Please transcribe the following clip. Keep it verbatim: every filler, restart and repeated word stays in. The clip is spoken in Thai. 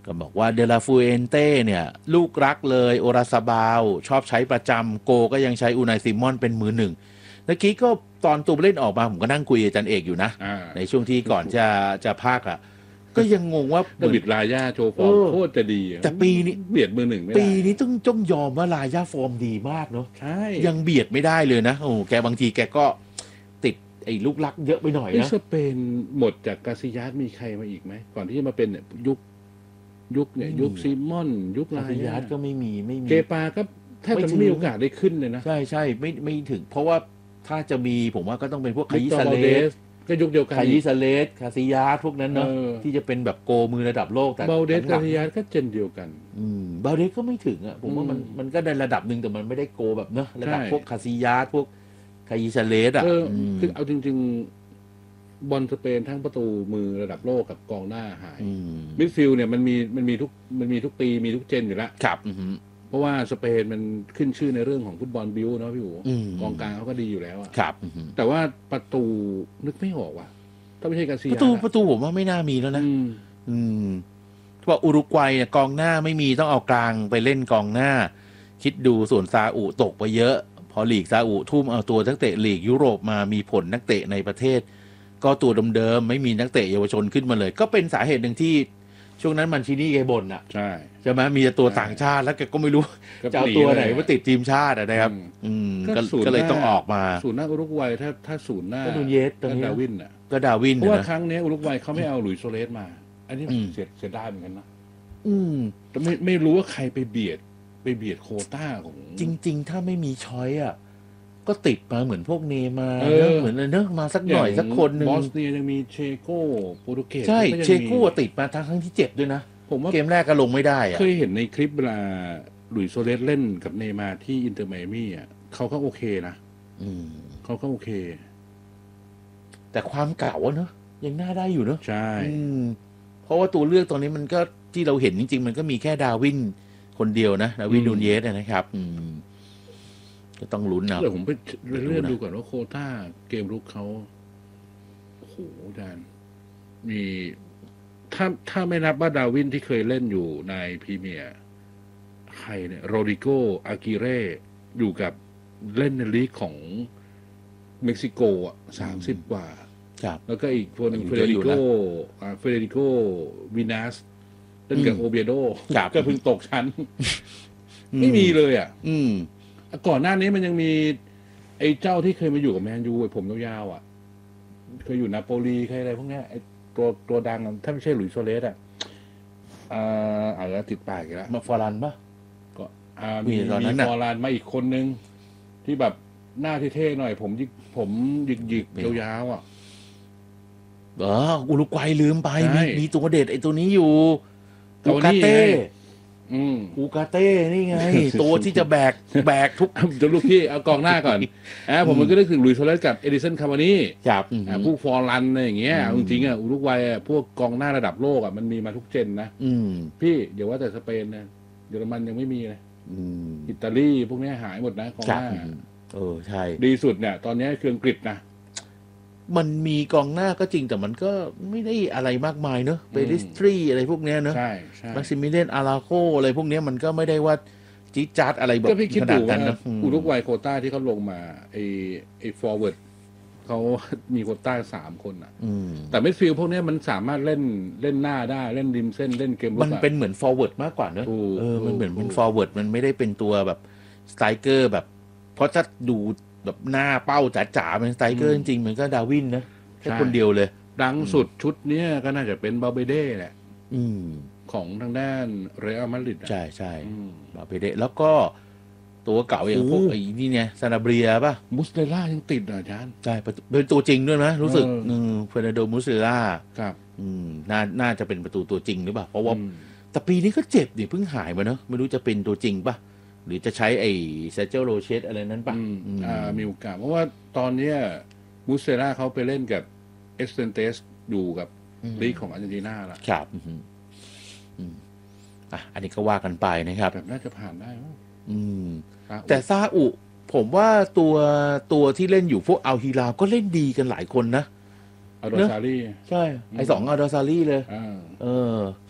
ก็บอกว่าเดลาฟูเอนเต้เนี่ยลูกรักเลยโอราซาบาวชอบใช้ประจำโกก็ยังใช้อูไนซิมอนเป็นมือหนึ่งเมื่อกี้ก็ตอนตัวเล่นออกมาผมก็นั่งคุยกับอาจารย์เอกอยู่นะในช่วงที่ก่อนจะจะพากอ่ะก็ยังงงว่าดาวิดลาย่าโชว์ฟอร์มโคตรจะดีแต่ปีนี้เบียดมือหนึ่งไม่ได้ปีนี้ต้องจ้องยอมว่าลาย่าฟอร์มดีมากเนาะใช่ยังเบียดไม่ได้เลยนะโอ้แกบางทีแกก็ติดไอ้ลูกรักเยอะไปหน่อยนะสเปนหมดจากกาซิยัสมีใครมาอีกไหมก่อนที่จะมาเป็นเนี่ยยุคยุคเนี่ยยุคซิมอนยุคลาย่าก็ไม่มีไม่มีเกปาก็แทบจะไม่มีโอกาสได้ขึ้นเลยนะใช่ใช่ไม่ไม่ถึงเพราะว่าถ้าจะมีผมว่าก็ต้องเป็นพวกคายิซาเลสก็ยุคเดียวกันคายิซาเลสคาซิยาสพวกนั้นเนาะที่จะเป็นแบบโกมือระดับโลกแต่เบลเดสคาซิยาสก็เจนเดียวกันอืมเบลเดสก็ไม่ถึงอ่ะผมว่ามันมันก็ในระดับหนึ่งแต่มันไม่ได้โกแบบเนาะระดับพวกคาซิยาสพวกคายิซาเลสอ่ะคือเอาจริงๆบอลสเปนทั้งประตูมือระดับโลกกับกองหน้าหายมิดฟิลด์เนี่ยมันมีมันมีทุกมันมีทุกปีมีทุกเจนอยู่แล้วครับเพราะว่าสเปนมันขึ้นชื่อในเรื่องของฟุตบอลบิวเนาะพี่อู๋กองกลางเขาก็ดีอยู่แล้วอะครับแต่ว่าประตูนึกไม่ออกว่ะถ้าไม่ใช่กาซิยาประตูประตูผมว่าไม่น่ามีแล้วนะอืมเพราะอุรุกวัยเนี่ยกองหน้าไม่มีต้องเอากลางไปเล่นกองหน้าคิดดูส่วนซาอุตกไปเยอะพอลีกซาอุทุ่มเอาตัวนักเตะลีกยุโรปมามีผลนักเตะในประเทศก็ตัวเดิมๆไม่มีนักเตะเยาวชนขึ้นมาเลยก็เป็นสาเหตุหนึ่งที่ช่วงนั้นมันชินี่แกบ่นอ่ะใช่ใช่ไหมมีตัวต่างชาติแล้วแกก็ไม่รู้จะเอาตัวไหนมาติดทีมชาตินะครับอืมก็เลยต้องออกมาศูนย์หน้าอุรุกวัยถ้าถ้าศูนย์หน้าก็นูเยสก็ดาวินอ่ะก็ดาวินเพราะว่าครั้งนี้อุรุกวัยเขาไม่เอาหลุยส์โซเลสมาอันนี้เสียเสียดายเหมือนกันนะอืมแต่ไม่ไม่รู้ว่าใครไปเบียดไปเบียดโควต้าของจริงๆถ้าไม่มีช้อยอ่ะก็ติดมาเหมือนพวกเนมาเหมือนเลยเนอะมาสักหน่อยสักคนนึงบอสเนียยังมีเชโก้โปรตุเกสใช่เชโก้ติดมาทั้งทั้งที่เจ็บด้วยนะผมว่าเกมแรกก็ลงไม่ได้อะเคยเห็นในคลิปเวลาหลุยส์โซเลสเล่นกับเนมาที่อินเตอร์ไมอามี่อ่ะเขาก็โอเคนะอืมเขาก็โอเคแต่ความเก่าเนอะยังน่าได้อยู่เนอะใช่เพราะว่าตัวเลือกตอนนี้มันก็ที่เราเห็นจริงๆมันก็มีแค่ดาวินคนเดียวนะดาวินนูนเยสนะครับอืมก็ต้องลุ้นนะเดี๋ยวผมไปเลื่อนดูก่อนว่าโควต้าเกมรุกเขาโอ้โหดานมีถ้าถ้าไม่นับว่าดาวินที่เคยเล่นอยู่ในพรีเมียร์ใครเนี่ยโรดิโกอากิเร่อยู่กับเล่นในลีกของเม็กซิโกอ่ะสามสิบกว่าแล้วก็อีกคนเฟเดริโกเฟเดริโกวินัสเล่นกับโอเบียโดก็เพิ่งตกชั้นไม่มีเลยอ่ะก่อนหน้านี้มันยังมีไอ้เจ้าที่เคยมาอยู่กับแมนยูไอ้ผมยาวๆอ่ะเคยอยู่นาโปลีเคยอะไรพวกเนี้ยไอ้ตัวตัวดังถ้าไม่ใช่หลุยส์โซเลสอ่ะอ่าอาจจะติดปากอีกแล้วมาฟอรันปะก็อ่ามีมีฟอรันมาอีกคนนึงที่แบบหน้าเท่ๆหน่อยผมยิกผมหยิกๆยาวๆอ่ะเอออุรุกวัยลืมไปมีมีตัวเด็ดไอ้ตัวนี้อยู่อูกาเต้อูกาเต้นี่ไงตัวที่จะแบกแบกทุกจะลูกพี่เอากองหน้าก่อนอ่าผมมันก็นึกถึงลุยส์โซเลสกับเอดิสันคาวานี่ครับอ่าพวกฟอรันอะไรอย่างเงี้ยจริงๆอ่ะอุรุกวัยอ่ะพวกกองหน้าระดับโลกอ่ะมันมีมาทุกเจนนะพี่เดี๋ยวว่าแต่สเปนนะเยอรมันยังไม่มีเลยอิตาลีพวกนี้หายหมดนะกองหน้าเออใช่ดีสุดเนี่ยตอนนี้คืออังกฤษนะมันมีกองหน้าก็จริงแต่มันก็ไม่ได้อะไรมากมายเนอะเบลิสตรีอะไรพวกเนี้ยเนอะใช่ใช่มาซิมิเลียนอาราโคอะไรพวกเนี้ยมันก็ไม่ได้ว่าจี๊ดจ๊าดอะไรแบบขนาดนั้นนะอุรุกวัยโควต้าที่เขาลงมาไอไอฟอร์เวิร์ดเขามีโควต้าสามคนอ่ะแต่มิดฟิลด์พวกนี้มันสามารถเล่นเล่นหน้าได้เล่นริมเส้นเล่นเกมมันเป็นเหมือนฟอร์เวิร์ดมากกว่าเนอะเออมันเหมือนเป็นฟอร์เวิร์ดมันไม่ได้เป็นตัวแบบสไตรเกอร์แบบเพราะถ้าดูแบบหน้าเป้าจ๋าๆเป็นสไตรเกอร์จริงๆมันก็ดาวินนะแค่คนเดียวเลยดังสุดชุดนี้ก็น่าจะเป็นบาเบเด้แหละของทางด้านเรอัลมาดริดใช่ใช่บาเบเด้แล้วก็ตัวเก่าอย่างพวกไอ้นี่ไงซานาเบรียป่ะมุสเตล่ายังติดอ่ะอาจารย์ใช่เป็นตัวจริงด้วยนะรู้สึกเฟอร์นันโดมุสเตล่าครับน่าน่าจะเป็นประตูตัวจริงหรือเปล่าเพราะว่าแต่ปีนี้ก็เจ็บดิเพิ่งหายมาเนอะไม่รู้จะเป็นตัวจริงป่ะหรือจะใช้ไอ้เซเจโรเชสอะไรนั้นป่ะอ่ามีโอกาสเพราะว่าตอนนี้มุสเตล่าเขาไปเล่นกับเอสเตนเตสอยู่กับลีกของอาร์เจนตินาละครับอ่ะอันนี้ก็ว่ากันไปนะครับแบบน่าจะผ่านได้อืมแต่ซาอุผมว่าตัวตัวที่เล่นอยู่พวกอัลฮิลาลก็เล่นดีกันหลายคนนะอัลดอซารีใช่ไอสองอัลดอซารีเลยเออ